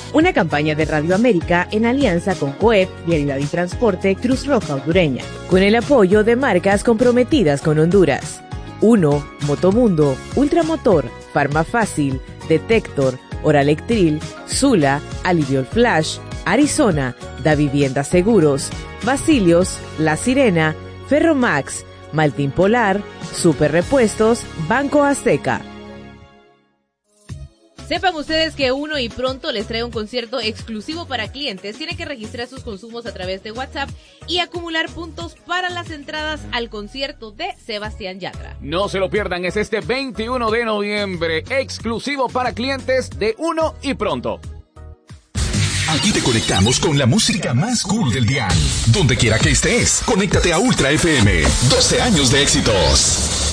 Una campaña de Radio América en alianza con COEP, Vialidad y Transporte, Cruz Roja Hondureña, con el apoyo de marcas comprometidas con Honduras. 1, Motomundo, Ultramotor, Farmafácil, Detector, Oralectril, Sula, Aliviol Flash, Arizona, Da Vivienda Seguros, Basilios, La Sirena, Ferromax, Maltín Polar, Super Repuestos, Banco Azteca. Sepan ustedes que Uno y Pronto les trae un concierto exclusivo para clientes. Tienen que registrar sus consumos a través de WhatsApp y acumular puntos para las entradas al concierto de Sebastián Yatra. No se lo pierdan, es este 21 de noviembre, exclusivo para clientes de Uno y Pronto. Aquí te conectamos con la música más cool del dial. Donde quiera que estés, conéctate a Ultra FM. 12 años de éxitos.